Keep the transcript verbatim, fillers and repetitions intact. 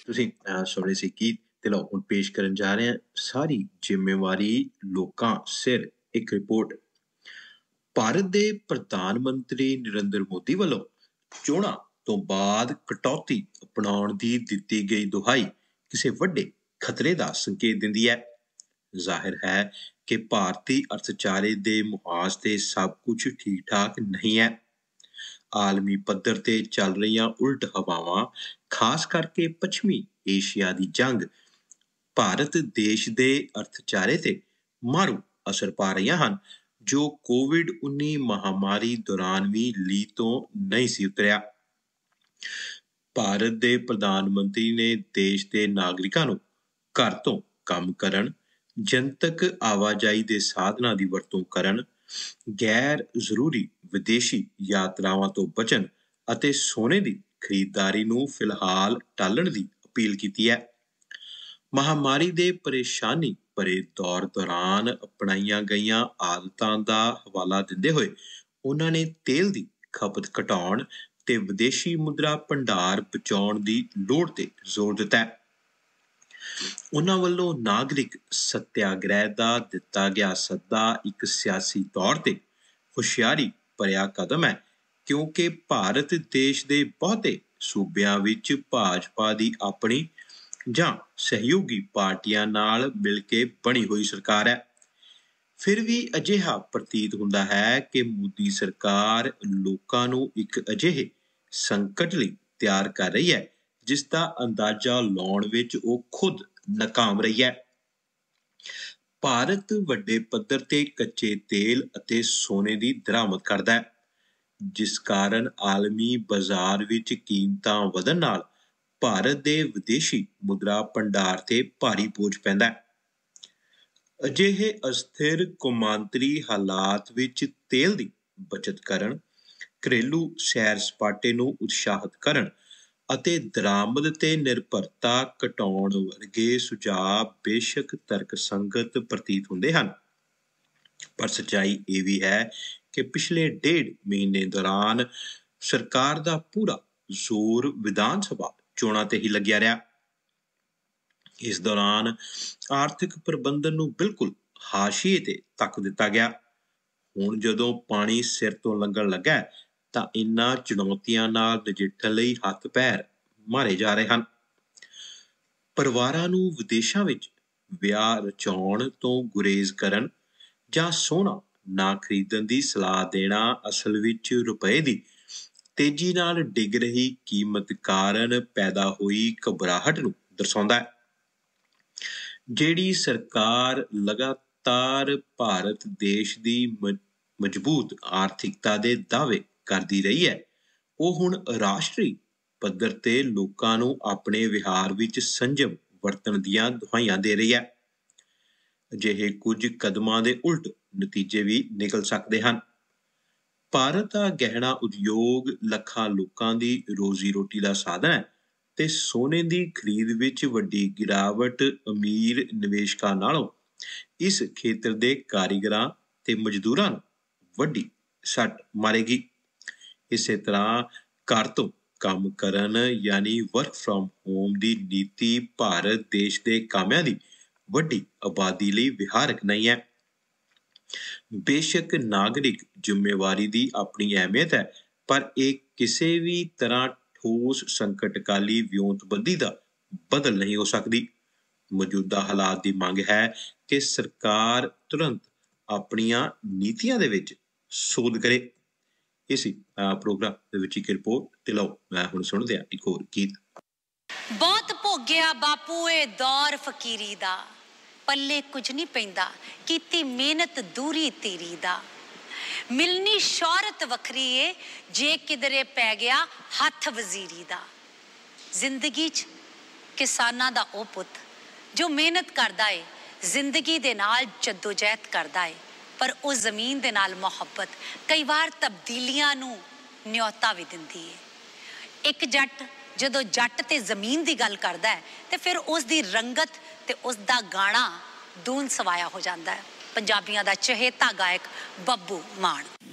ਤੁਸੀਂ ਅ, ਸੁਣ ਰਹੇ ਸੀ ਗੀਤ ਤੇ ਲਓ ਹੁਣ ਪੇਸ਼ ਕਰਨ ਜਾ ਰਹੇ ਹਾਂ ਸਾਰੀ ਜ਼ਿੰਮੇਵਾਰੀ ਲੋਕਾਂ ਸਿਰ ਇੱਕ ਰਿਪੋਰਟ। ਭਾਰਤ ਦੇ ਪ੍ਰਧਾਨ ਮੰਤਰੀ ਨਰਿੰਦਰ ਮੋਦੀ ਵੱਲੋਂ ਚੋਣਾਂ ਤੋਂ ਬਾਅਦ ਕਟੌਤੀ ਅਪਣਾਉਣ ਦੀ ਦਿੱਤੀ ਗਈ ਦੁਹਾਈ ਕਿਸੇ ਵੱਡੇ ਖਤਰੇ ਦਾ ਸੰਕੇਤ ਦਿੰਦੀ ਹੈ। ਜ਼ਾਹਿਰ ਹੈ ਕਿ ਭਾਰਤੀ ਅਰਥਚਾਰੇ ਦੇ ਮੁਹਾਜ਼ ਤੇ ਸਭ ਕੁਝ ਠੀਕ ਠਾਕ ਨਹੀਂ ਹੈ। ਆਲਮੀ ਪੱਧਰ ਤੇ ਚੱਲ ਰਹੀਆਂ ਉਲਟ ਹਵਾਵਾਂ, ਖਾਸ ਕਰਕੇ ਪੱਛਮੀ ਏਸ਼ੀਆ ਦੀ ਜੰਗ, ਭਾਰਤ ਦੇਸ਼ ਦੇ ਅਰਥਚਾਰੇ ਤੇ ਮਾਰੂ ਅਸਰ ਪਾ ਰਹੀਆਂ ਹਨ, ਜੋ ਕੋਵਿਡ ਉੱਨੀ ਮਹਾਮਾਰੀ ਦੌਰਾਨ ਵੀ ਲੀਹ ਤੋਂ ਨਹੀਂ ਸੀ ਉਤਰਿਆ। ਭਾਰਤ ਦੇ ਪ੍ਰਧਾਨ ਮੰਤਰੀ ਨੇ ਦੇਸ਼ ਦੇ ਨਾਗਰਿਕਾਂ ਨੂੰ ਘਰ ਤੋਂ ਕੰਮ ਕਰਨ, ਜਨਤਕ ਆਵਾਜਾਈ ਦੇ ਸਾਧਨਾਂ ਦੀ ਵਰਤੋਂ ਕਰਨ, ਗੈਰ ਜ਼ਰੂਰੀ ਵਿਦੇਸ਼ੀ ਯਾਤਰਾਵਾਂ ਤੋਂ ਬਚਣ ਅਤੇ ਸੋਨੇ ਦੀ ਖਰੀਦਦਾਰੀ ਨੂੰ ਫਿਲਹਾਲ ਟਾਲਣ ਦੀ ਅਪੀਲ ਕੀਤੀ ਹੈ। ਮਹਾਮਾਰੀ ਦੇ ਪਰੇਸ਼ਾਨੀ ਭਰੇ ਦੌਰ ਦੌਰਾਨ ਅਪਣਾਈਆਂ ਗਈਆਂ ਆਦਤਾਂ ਦਾ ਹਵਾਲਾ ਦਿੰਦੇ ਹੋਏ ਉਹਨਾਂ ਨੇ ਤੇਲ ਦੀ ਖਪਤ ਘਟਾਉਣ ਤੇ ਵਿਦੇਸ਼ੀ ਮੁਦਰਾ ਭੰਡਾਰ ਬਚਾਉਣ ਦੀ ਲੋੜ ਤੇ ਜ਼ੋਰ ਦਿੱਤਾ ਹੈ। ਉਹਨਾਂ ਵੱਲੋਂ ਨਾਗਰਿਕ ਸੱਤਿਆਗ੍ਰਹਿ ਦਾ ਦਿੱਤਾ ਗਿਆ ਸੱਦਾ ਇੱਕ ਸਿਆਸੀ ਤੌਰ ਤੇ ਹੁਸ਼ਿਆਰੀ ਭਰਿਆ ਕਦਮ ਹੈ, ਕਿਉਂਕਿ ਭਾਰਤ ਦੇਸ਼ ਦੇ ਬਹੁਤੇ ਸੂਬਿਆਂ ਵਿੱਚ ਭਾਜਪਾ ਦੀ ਆਪਣੀ ਜਾਂ ਸਹਿਯੋਗੀ ਪਾਰਟੀਆਂ ਨਾਲ ਮਿਲ ਕੇ ਬਣੀ ਹੋਈ ਸਰਕਾਰ ਹੈ। ਫਿਰ ਵੀ ਅਜਿਹਾ ਪ੍ਰਤੀਤ ਹੁੰਦਾ ਹੈ ਕਿ ਮੋਦੀ ਸਰਕਾਰ ਲੋਕਾਂ ਨੂੰ ਇੱਕ ਅਜਿਹੇ ਸੰਕਟ ਲਈ ਤਿਆਰ ਕਰ ਰਹੀ ਹੈ ਜਿਸ ਦਾ ਅੰਦਾਜ਼ਾ ਲਾਉਣ ਵਿੱਚ ਉਹ ਖੁਦ ਨਾਕਾਮ ਰਹੀ ਹੈ। ਭਾਰਤ ਵੱਡੇ ਪੱਧਰ ਤੇ ਕੱਚੇ ਤੇਲ ਅਤੇ ਸੋਨੇ ਦੀ ਦਰਾਮਦ ਕਰਦਾ ਹੈ, ਜਿਸ ਕਾਰਨ ਆਲਮੀ ਬਾਜ਼ਾਰ ਵਿੱਚ ਕੀਮਤਾਂ ਵਧਣ ਨਾਲ ਭਾਰਤ ਦੇ ਵਿਦੇਸ਼ੀ ਮੁਦਰਾ ਭੰਡਾਰ ਤੇ ਭਾਰੀ ਬੋਝ ਪੈਂਦਾ ਹੈ। ਅਜਿਹੇ ਅਸਥਿਰ ਕੌਮਾਂਤਰੀ ਹਾਲਾਤ ਵਿੱਚ ਤੇਲ ਦੀ ਬਚਤ ਕਰਨ, ਘਰੇਲੂ ਸੈਰ ਸਪਾਟੇ ਨੂੰ ਉਤਸ਼ਾਹਿਤ ਕਰਨ ਅਤੇ ਦਰਾਮਦ ਤੇ ਨਿਰਭਰਤਾ ਘਟਾਉਣ ਵਰਗੇ ਸੁਝਾਅ ਬੇਸ਼ੱਕ ਤਰਕਸੰਗਤ ਪ੍ਰਤੀਤ ਹੁੰਦੇ ਹਨ, ਪਰ ਸੱਚਾਈ ਇਹ ਵੀ ਹੈ ਕਿ ਪਿਛਲੇ ਡੇਢ ਮਹੀਨੇ ਦੌਰਾਨ ਸਰਕਾਰ ਦਾ ਪੂਰਾ ਜ਼ੋਰ ਵਿਧਾਨ ਸਭਾ ਚੋਣਾਂ ਤੇ ਹੀ ਲੱਗਿਆ ਰਿਹਾ। ਇਸ ਦੌਰਾਨ ਆਰਥਿਕ ਪ੍ਰਬੰਧਨ ਨੂੰ ਬਿਲਕੁਲ ਹਾਸ਼ੀਏ ਤੇ ਧੱਕ ਦਿੱਤਾ ਗਿਆ। ਹੁਣ ਜਦੋਂ ਪਾਣੀ ਸਿਰ ਤੋਂ ਲੰਘਣ ਲੱਗਾ ਤਾਂ ਇਨ੍ਹਾਂ ਚੁਣੌਤੀਆਂ ਨਾਲ ਨਜਿੱਠਣ ਲਈ ਹੱਥ ਪੈਰ ਮਾਰੇ ਜਾ ਰਹੇ ਹਨ। ਪਰਿਵਾਰਾਂ ਨੂੰ ਵਿਦੇਸ਼ਾਂ ਵਿੱਚ ਵਿਆਹ ਰਚਾਉਣ ਤੋਂ ਗੁਰੇਜ਼ ਕਰਨ ਜਾਂ ਸੋਨਾ ਨਾ ਖਰੀਦਣ ਦੀ ਸਲਾਹ ਦੇਣਾ ਅਸਲ ਵਿੱਚ ਰੁਪਏ ਦੀ ਤੇਜ਼ੀ ਨਾਲ ਡਿੱਗ ਰਹੀ ਕੀਮਤ ਕਾਰਨ ਪੈਦਾ ਹੋਈ ਘਬਰਾਹਟ ਨੂੰ ਦਰਸਾਉਂਦਾ ਹੈ। ਜਿਹੜੀ ਸਰਕਾਰ ਲਗਾਤਾਰ ਭਾਰਤ ਦੇਸ਼ ਦੀ ਮ ਮਜ਼ਬੂਤ ਆਰਥਿਕਤਾ ਦੇ ਦਾਅਵੇ ਕਰਦੀ ਰਹੀ ਹੈ, ਉਹ ਹੁਣ ਰਾਸ਼ਟਰੀ ਪੱਧਰ ਤੇ ਲੋਕਾਂ ਨੂੰ ਆਪਣੇ ਵਿਹਾਰ ਵਿੱਚ ਸੰਜਮ ਵਰਤਣ ਦੀਆਂ ਦੁਹਾਈਆਂ ਦੇ ਰਹੀ ਹੈ। ਅਜਿਹੇ ਕੁਝ ਕਦਮਾਂ ਦੇ ਉਲਟ ਨਤੀਜੇ ਵੀ ਨਿਕਲ ਸਕਦੇ ਹਨ। ਭਾਰਤ ਦਾ ਗਹਿਣਾ ਉਦਯੋਗ ਲੱਖਾਂ ਲੋਕਾਂ ਦੀ ਰੋਜ਼ੀ ਰੋਟੀ ਦਾ ਸਾਧਨ ਹੈ ਤੇ ਸੋਨੇ ਦੀ ਖਰੀਦ ਵਿੱਚ ਵੱਡੀ ਗਿਰਾਵਟ ਅਮੀਰ ਨਿਵੇਸ਼ਕਾਂ ਨਾਲੋਂ ਇਸ ਖੇਤਰ ਦੇ ਕਾਰੀਗਰਾਂ ਤੇ ਮਜ਼ਦੂਰਾਂ ਨੂੰ ਵੱਡੀ ਸੱਟ ਮਾਰੇਗੀ। ਇਸੇ ਤਰ੍ਹਾਂ ਘਰ ਤੋਂ ਕੰਮ ਕਰਨ ਯਾਨੀ ਵਰਕ ਫਰੋਮ ਹੋਮ ਦੀ ਨੀਤੀ ਭਾਰਤ ਦੇਸ਼ ਦੇ ਕਾਮਿਆਂ ਦੀ ਵੱਡੀ ਆਬਾਦੀ ਲਈ ਵਿਹਾਰਕ ਨਹੀਂ ਹੈ। ਬੇਸ਼ੱਕ ਨਾਗਰਿਕ ਜ਼ਿੰਮੇਵਾਰੀ ਦੀ ਆਪਣੀ ਅਹਿਮੀਅਤ ਹੈ, ਪਰ ਇਹ ਕਿਸੇ ਵੀ ਤਰ੍ਹਾਂ ਠੋਸ ਸੰਕਟਕਾਲੀ ਵਿਉਂਤਬੰਦੀ ਦਾ ਬਦਲ ਨਹੀਂ ਹੋ ਸਕਦੀ। ਮੌਜੂਦਾ ਹਾਲਾਤ ਦੀ ਮੰਗ ਹੈ ਕਿ ਸਰਕਾਰ ਤੁਰੰਤ ਆਪਣੀਆਂ ਨੀਤੀਆਂ ਦੇ ਵਿੱਚ ਸੋਧ ਕਰੇ। ਇਸੇ ਪ੍ਰੋਗਰਾਮ ਦੇ ਵਿੱਚ ਇੱਕ ਰਿਪੋਰਟ ਤੇ ਲਓ ਮੈਂ ਹੁਣ ਸੁਣਦੇ ਹਾਂ ਇੱਕ ਹੋਰ ਗੀਤ। ਬਹੁਤ ਭੋਗਿਆ ਬਾਪੂ ਇਹ ਦੌਰ ਫਕੀਰੀ ਦਾ, ਪੱਲੇ ਕੁਝ ਨਹੀਂ ਪੈਂਦਾ ਕੀਤੀ ਮਿਹਨਤ ਦੂਰੀ ਤੇਰੀ ਦਾ। ਮਿਲਣੀ ਸ਼ੌਹਰਤ ਵੱਖਰੀ ਏ ਜੇ ਕਿਧਰੇ ਪੈ ਗਿਆ ਹੱਥ ਵਜ਼ੀਰੀ ਦਾ। ਜ਼ਿੰਦਗੀ 'ਚ ਕਿਸਾਨਾਂ ਦਾ ਉਹ ਪੁੱਤ ਜੋ ਮਿਹਨਤ ਕਰਦਾ ਏ, ਜ਼ਿੰਦਗੀ ਦੇ ਨਾਲ ਜੱਦੋਜਹਿਦ ਕਰਦਾ ਏ, ਪਰ ਉਹ ਜ਼ਮੀਨ ਦੇ ਨਾਲ ਮੁਹੱਬਤ ਕਈ ਵਾਰ ਤਬਦੀਲੀਆਂ ਨੂੰ ਨਿਯੋਤਾ ਵੀ ਦਿੰਦੀ ਏ। ਇੱਕ ਜੱਟ ਜਦੋਂ ਜੱਟ ਤੇ ਜ਼ਮੀਨ ਦੀ ਗੱਲ ਕਰਦਾ ਹੈ ਤੇ ਫਿਰ ਉਸ ਦੀ ਰੰਗਤ ਤੇ ਉਸ ਦਾ ਗਾਣਾ ਦੂਨ ਸਵਾਇਆ ਹੋ ਜਾਂਦਾ ਹੈ। ਪੰਜਾਬੀਆਂ ਦਾ ਚਹੇਤਾ ਗਾਇਕ ਬੱਬੂ ਮਾਨ।